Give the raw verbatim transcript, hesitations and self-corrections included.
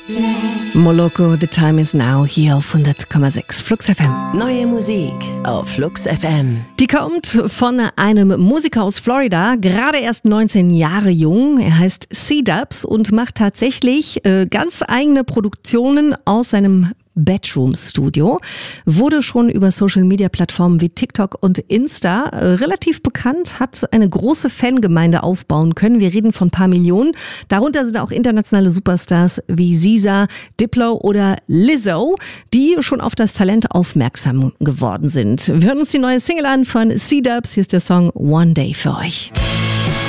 Moloko, The Time Is Now, hier auf hundert Komma sechs Flux F M. Neue Musik auf Flux F M. Die kommt von einem Musiker aus Florida, gerade erst neunzehn Jahre jung. Er heißt C-Dubs und macht tatsächlich äh, ganz eigene Produktionen aus seinem Bedroom-Studio. Wurde schon über Social-Media-Plattformen wie TikTok und Insta äh, relativ bekannt, hat eine große Fangemeinde aufbauen können. Wir reden von ein paar Millionen. Darunter sind auch internationale Superstars wie SZA, Diplo oder Lizzo, die schon auf das Talent aufmerksam geworden sind. Wir hören uns die neue Single an von C-Dubs. Hier ist der Song One Day für euch.